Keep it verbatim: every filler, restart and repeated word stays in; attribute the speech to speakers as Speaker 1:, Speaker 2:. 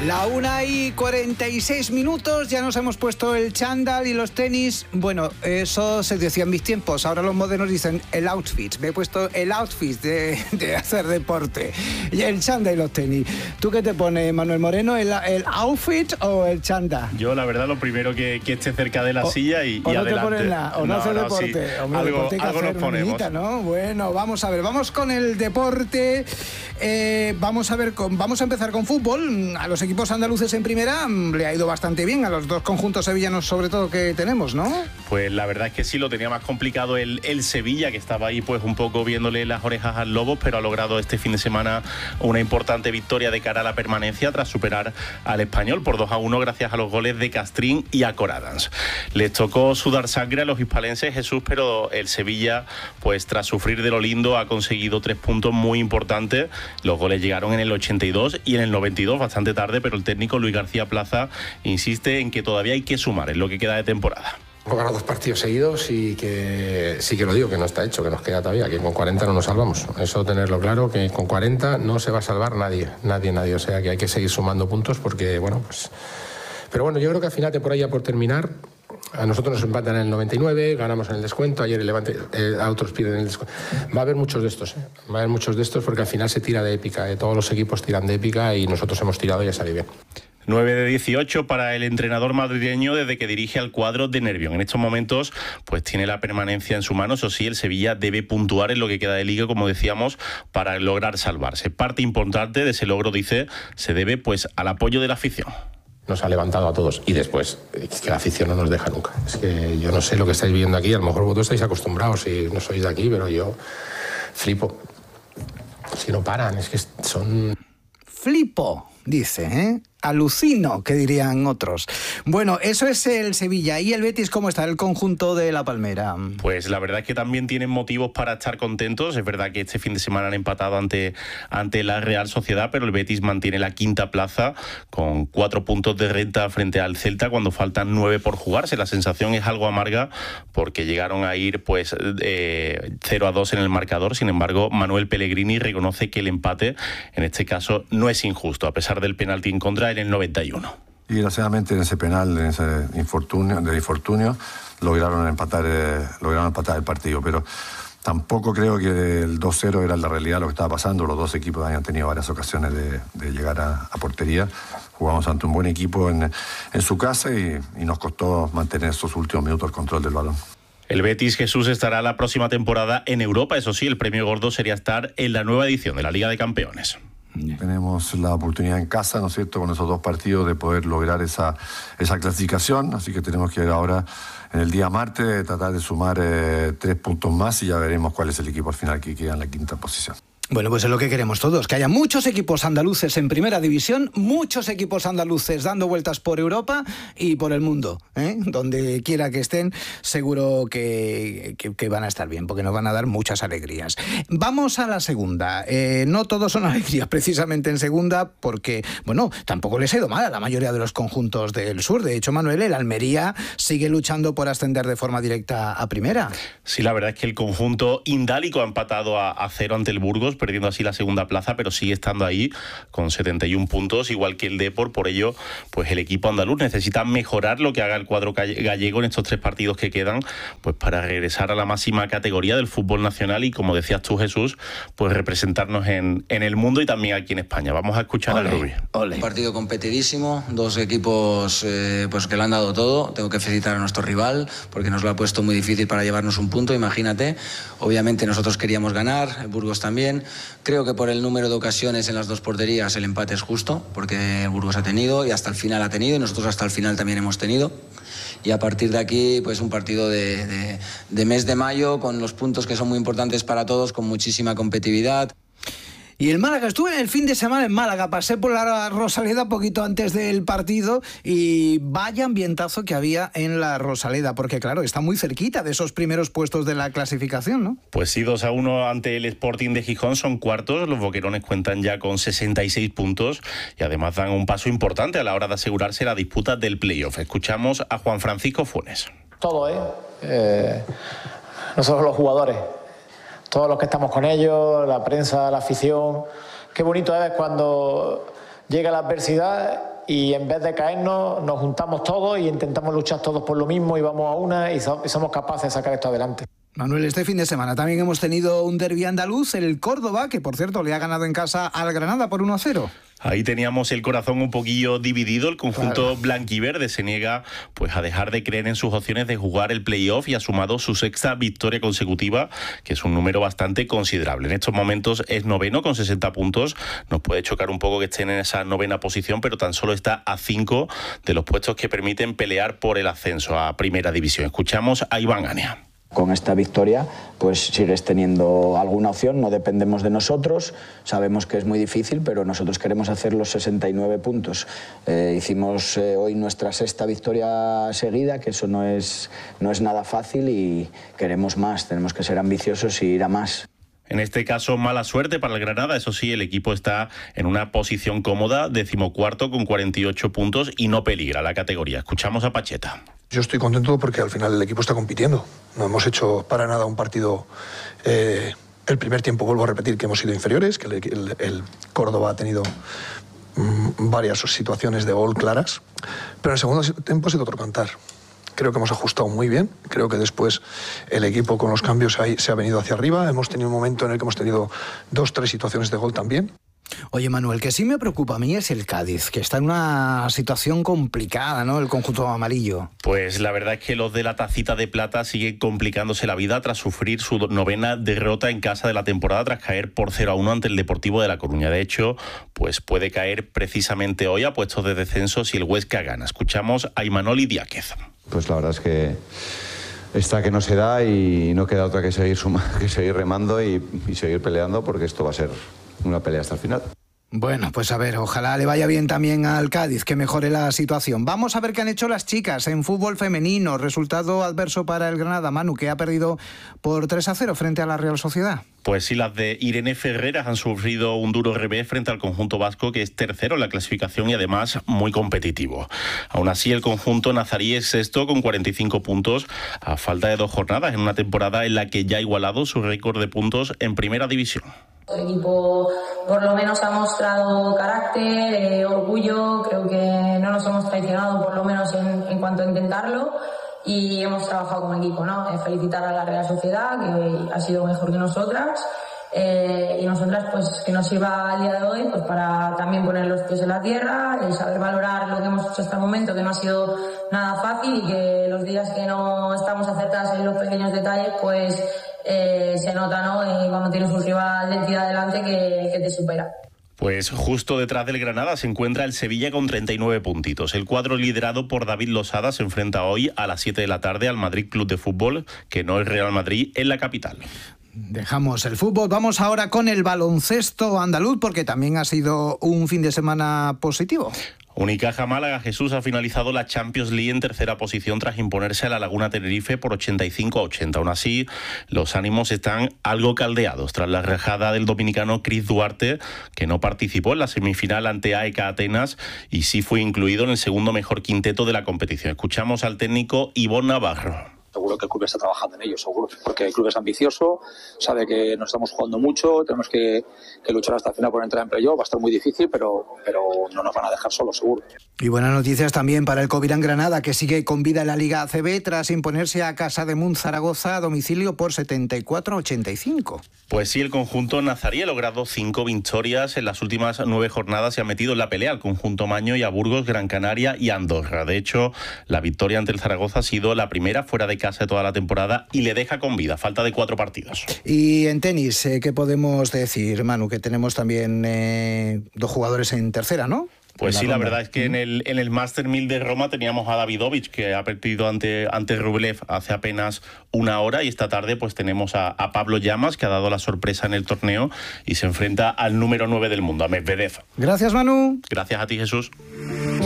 Speaker 1: La una y cuarenta y seis minutos, ya nos hemos puesto el chándal y los tenis. Bueno, eso se decía en mis tiempos, ahora los modernos dicen el outfit. Me he puesto el outfit de, de hacer deporte. Y el chándal y los tenis. ¿Tú qué te pones, Manuel Moreno? ¿El, el outfit o el chándal?
Speaker 2: Yo, la verdad, lo primero que, que esté cerca de la
Speaker 1: o,
Speaker 2: silla y,
Speaker 1: o
Speaker 2: y
Speaker 1: no
Speaker 2: adelante.
Speaker 1: Te pones nada, o no, no haces no, deporte.
Speaker 2: Sí.
Speaker 1: Hombre,
Speaker 2: algo
Speaker 1: deporte que
Speaker 2: algo
Speaker 1: hacer,
Speaker 2: nos ponemos.
Speaker 1: Minita, ¿no? Bueno, vamos a ver, vamos con el deporte. Eh, vamos a ver, con, vamos a empezar con fútbol. A los equipos andaluces en primera le ha ido bastante bien, a los dos conjuntos sevillanos sobre todo que tenemos, ¿no?
Speaker 2: Pues la verdad es que sí, lo tenía más complicado el, el Sevilla, que estaba ahí pues un poco viéndole las orejas al lobo, pero ha logrado este fin de semana una importante victoria de cara a la permanencia tras superar al Español por dos a uno gracias a los goles de Castrín y a Coradans. Les tocó sudar sangre a los hispalenses, Jesús, pero el Sevilla, pues tras sufrir de lo lindo, ha conseguido tres puntos muy importantes. Los goles llegaron en el ochenta y dos y en el noventa y dos, bastante tarde, pero el técnico Luis García Plaza insiste en que todavía hay que sumar en lo que queda de temporada.
Speaker 3: Hemos ganado dos partidos seguidos y que sí que lo digo, que no está hecho, que nos queda todavía, que con cuarenta no nos salvamos. Eso tenerlo claro, que con cuarenta no se va a salvar nadie, nadie, nadie. O sea que hay que seguir sumando puntos porque, bueno, pues... Pero bueno, yo creo que al final de por ahí, ya por terminar, a nosotros nos empatan en el noventa y nueve, ganamos en el descuento, ayer el Levante, eh, a otros pierden en el descuento. Va a haber muchos de estos, ¿eh? Va a haber muchos de estos porque al final se tira de épica, ¿eh? Todos los equipos tiran de épica y nosotros hemos tirado y ya salió bien.
Speaker 2: nueve de dieciocho para el entrenador madrileño desde que dirige al cuadro de Nervión. En estos momentos pues tiene la permanencia en su mano. Eso sí, el Sevilla debe puntuar en lo que queda de liga, como decíamos, para lograr salvarse. Parte importante de ese logro, dice, se debe pues al apoyo de la afición.
Speaker 3: Nos ha levantado a todos y después es que la afición no nos deja nunca. Es que yo no sé lo que estáis viendo aquí, a lo mejor vosotros estáis acostumbrados y no sois de aquí, pero yo flipo. Si no paran, es que son...
Speaker 1: Flipo, dice, ¿eh? Alucino, que dirían otros. Bueno, eso es el Sevilla. ¿Y el Betis cómo está, el conjunto de La Palmera?
Speaker 2: Pues la verdad es que también tienen motivos para estar contentos. Es verdad que este fin de semana han empatado ante, ante la Real Sociedad, pero el Betis mantiene la quinta plaza con cuatro puntos de renta frente al Celta cuando faltan nueve por jugarse. La sensación es algo amarga porque llegaron a ir pues eh, cero a dos en el marcador. Sin embargo, Manuel Pellegrini reconoce que el empate, en este caso, no es injusto, a pesar del penalti en contra en el noventa y uno.
Speaker 4: Y desgraciadamente en ese penal, en ese infortunio, del infortunio, lograron empatar, eh, lograron empatar el partido, pero tampoco creo que el dos cero era la realidad lo que estaba pasando. Los dos equipos habían tenido varias ocasiones de, de llegar a, a portería. Jugamos ante un buen equipo en, en su casa y, y nos costó mantener esos últimos minutos el control del balón.
Speaker 2: El Betis, Jesús, estará la próxima temporada en Europa. Eso sí, el premio gordo sería estar en la nueva edición de la Liga de Campeones.
Speaker 4: Tenemos la oportunidad en casa, ¿no es cierto?, con esos dos partidos de poder lograr esa, esa clasificación, así que tenemos que ir ahora en el día martes tratar de sumar eh, tres puntos más y ya veremos cuál es el equipo al final que queda en la quinta posición.
Speaker 1: Bueno, pues es lo que queremos todos, que haya muchos equipos andaluces en primera división, muchos equipos andaluces dando vueltas por Europa y por el mundo, ¿eh? Donde quiera que estén, seguro que, que, que van a estar bien, porque nos van a dar muchas alegrías. Vamos a la segunda. Eh, no todos son alegrías precisamente en segunda, porque, bueno, tampoco les ha ido mal a la mayoría de los conjuntos del sur. De hecho, Manuel, el Almería sigue luchando por ascender de forma directa a primera.
Speaker 2: Sí, la verdad es que el conjunto indálico ha empatado a, a cero ante el Burgos, perdiendo así la segunda plaza, pero sigue estando ahí con setenta y un puntos, igual que el Depor. Por ello, pues el equipo andaluz necesita mejorar lo que haga el cuadro gallego en estos tres partidos que quedan, pues para regresar a la máxima categoría del fútbol nacional y, como decías tú, Jesús, pues representarnos en, en el mundo y también aquí en España. Vamos a escuchar
Speaker 1: Ole,
Speaker 2: al Rubí.
Speaker 5: Un partido competidísimo, dos equipos eh, pues que lo han dado todo. Tengo que felicitar a nuestro rival porque nos lo ha puesto muy difícil para llevarnos un punto, imagínate. Obviamente nosotros queríamos ganar, el Burgos también. Creo que por el número de ocasiones en las dos porterías el empate es justo, porque el Burgos ha tenido y hasta el final ha tenido y nosotros hasta el final también hemos tenido. Y a partir de aquí, pues un partido de, de, de mes de mayo con los puntos que son muy importantes para todos, con muchísima competitividad.
Speaker 1: Y el Málaga, estuve el fin de semana en Málaga, pasé por la Rosaleda poquito antes del partido y vaya ambientazo que había en la Rosaleda, porque claro, está muy cerquita de esos primeros puestos de la clasificación, ¿no?
Speaker 2: Pues sí, dos a uno ante el Sporting de Gijón, son cuartos, los boquerones cuentan ya con sesenta y seis puntos y además dan un paso importante a la hora de asegurarse la disputa del playoff. Escuchamos a Juan Francisco Funes.
Speaker 6: Todo, ¿eh? eh nosotros los jugadores, todos los que estamos con ellos, la prensa, la afición. Qué bonito es cuando llega la adversidad y en vez de caernos nos juntamos todos y intentamos luchar todos por lo mismo y vamos a una y somos capaces de sacar esto adelante.
Speaker 1: Manuel, este fin de semana también hemos tenido un derbi andaluz, el Córdoba, que por cierto le ha ganado en casa al Granada por uno a cero.
Speaker 2: Ahí teníamos el corazón un poquillo dividido. El conjunto claro. blanquiverde se niega pues a dejar de creer en sus opciones de jugar el playoff y ha sumado su sexta victoria consecutiva, que es un número bastante considerable. En estos momentos es noveno con sesenta puntos. Nos puede chocar un poco que estén en esa novena posición, pero tan solo está a cinco de los puestos que permiten pelear por el ascenso a Primera División. Escuchamos a Iván Ania.
Speaker 7: Con esta victoria pues sigues teniendo alguna opción, no dependemos de nosotros, sabemos que es muy difícil, pero nosotros queremos hacer los sesenta y nueve puntos. Eh, hicimos eh, hoy nuestra sexta victoria seguida, que eso no es, no es nada fácil y queremos más, tenemos que ser ambiciosos y ir a más.
Speaker 2: En este caso, mala suerte para el Granada. Eso sí, el equipo está en una posición cómoda, decimocuarto con cuarenta y ocho puntos y no peligra la categoría. Escuchamos a Pacheta.
Speaker 8: Yo estoy contento porque al final el equipo está compitiendo. No hemos hecho para nada un partido... Eh, el primer tiempo, vuelvo a repetir, que hemos sido inferiores, que el, el, el Córdoba ha tenido mmm, varias situaciones de gol claras, pero en el segundo tiempo ha sido otro cantar. Creo que hemos ajustado muy bien, creo que después el equipo con los cambios ahí se ha venido hacia arriba, hemos tenido un momento en el que hemos tenido dos, tres situaciones de gol también.
Speaker 1: Oye, Manuel, que sí me preocupa a mí es el Cádiz, que está en una situación complicada, ¿no?, el conjunto amarillo.
Speaker 2: Pues la verdad es que los de la tacita de plata siguen complicándose la vida tras sufrir su novena derrota en casa de la temporada, tras caer por cero a uno ante el Deportivo de La Coruña. De hecho, pues puede caer precisamente hoy a puestos de descenso si el Huesca gana. Escuchamos a Imanol Diáquez.
Speaker 9: Pues la verdad es que está que no se da y no queda otra que seguir, suma, que seguir remando y, y seguir peleando, porque esto va a ser una pelea hasta el final.
Speaker 1: Bueno, pues a ver, ojalá le vaya bien también al Cádiz, que mejore la situación. Vamos a ver qué han hecho las chicas en fútbol femenino. Resultado adverso para el Granada, Manu, que ha perdido por tres a cero frente a la Real Sociedad.
Speaker 2: Pues sí, las de Irene Ferreras han sufrido un duro revés frente al conjunto vasco, que es tercero en la clasificación y además muy competitivo. Aún así, el conjunto nazarí es sexto con cuarenta y cinco puntos a falta de dos jornadas en una temporada en la que ya ha igualado su récord de puntos en Primera División.
Speaker 10: El equipo por lo menos ha mostrado carácter, eh, orgullo, creo que no nos hemos traicionado por lo menos en, en cuanto a intentarlo y hemos trabajado como equipo, ¿no? Eh, felicitar a la Real Sociedad, que ha sido mejor que nosotras, eh, y nosotras pues que nos sirva el día de hoy pues para también poner los pies en la tierra y saber valorar lo que hemos hecho hasta el momento, que no ha sido nada fácil y que los días que no estamos acertadas en los pequeños detalles pues Eh, se nota, ¿no?, eh, cuando tienes un rival de entidad delante que, que te supera.
Speaker 2: Pues justo detrás del Granada se encuentra el Sevilla con treinta y nueve puntitos. El cuadro liderado por David Losada se enfrenta hoy a las siete de la tarde al Madrid Club de Fútbol, que no es Real Madrid, en la capital.
Speaker 1: Dejamos el fútbol, vamos ahora con el baloncesto andaluz, porque también ha sido un fin de semana positivo.
Speaker 2: Unicaja Málaga, Jesús, ha finalizado la Champions League en tercera posición tras imponerse a la Laguna Tenerife por ochenta y cinco a ochenta. Aún así, los ánimos están algo caldeados tras la rajada del dominicano Chris Duarte, que no participó en la semifinal ante A E K Atenas y sí fue incluido en el segundo mejor quinteto de la competición. Escuchamos al técnico Ivonne Navarro.
Speaker 11: Seguro que el club está trabajando en ello, seguro, porque el club es ambicioso, sabe que nos estamos jugando mucho, tenemos que, que luchar hasta el final por entrar en playoff, va a estar muy difícil, pero, pero no nos van a dejar solos, seguro.
Speaker 1: Y buenas noticias también para el Covirán Granada, que sigue con vida en la Liga A C B tras imponerse a Casa de Mun Zaragoza a domicilio por setenta y cuatro a ochenta y cinco.
Speaker 2: Pues sí, el conjunto nazarí ha logrado cinco victorias en las últimas nueve jornadas y ha metido en la pelea al conjunto maño y a Burgos, Gran Canaria y Andorra. De hecho, la victoria ante el Zaragoza ha sido la primera fuera de casa de toda la temporada y le deja con vida, falta de cuatro partidos.
Speaker 1: Y en tenis, eh, ¿qué podemos decir, Manu? Que tenemos también eh, dos jugadores en tercera, ¿no?
Speaker 2: Pues la sí, ronda. La verdad es que en el, en el Master mil de Roma teníamos a Davidovich, que ha perdido ante, ante Rublev hace apenas una hora, y esta tarde pues tenemos a, a Pablo Llamas, que ha dado la sorpresa en el torneo y se enfrenta al número nueve del mundo, a Medvedev.
Speaker 1: Gracias, Manu.
Speaker 2: Gracias a ti, Jesús.